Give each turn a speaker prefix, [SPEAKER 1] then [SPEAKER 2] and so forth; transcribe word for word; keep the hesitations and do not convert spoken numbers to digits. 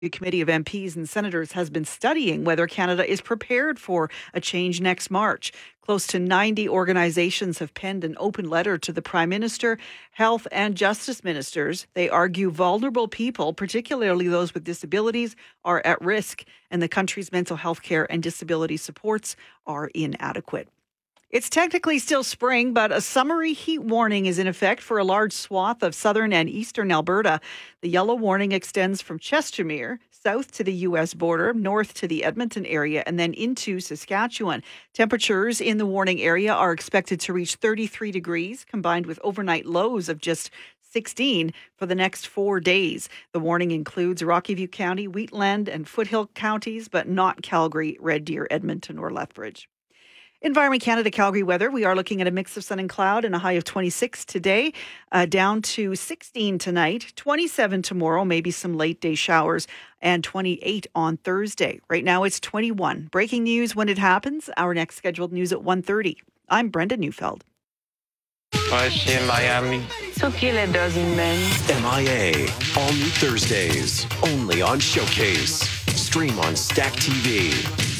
[SPEAKER 1] The committee of M Ps and senators has been studying whether Canada is prepared for a change next March. Close to ninety organizations have penned an open letter to the Prime Minister, Health and Justice Ministers. They argue vulnerable people, particularly those with disabilities, are at risk, and the country's mental health care and disability supports are inadequate. It's technically still spring, but a summery heat warning is in effect for a large swath of southern and eastern Alberta. The yellow warning extends from Chestermere south to the U S border, north to the Edmonton area, and then into Saskatchewan. Temperatures in the warning area are expected to reach thirty-three degrees, combined with overnight lows of just sixteen for the next four days. The warning includes Rocky View County, Wheatland, and Foothill counties, but not Calgary, Red Deer, Edmonton, or Lethbridge. Environment Canada Calgary weather. We are looking at a mix of sun and cloud and a high of twenty-six today, uh, down to sixteen tonight, twenty-seven tomorrow, maybe some late day showers, and twenty-eight on Thursday. Right now it's twenty-one. Breaking news when it happens. Our next scheduled news at one thirty. I'm Brenda Neufeld.
[SPEAKER 2] I see in Miami.
[SPEAKER 3] So kill a dozen men.
[SPEAKER 4] M I A. All new Thursdays. Only on Showcase. Stream on Stack T V.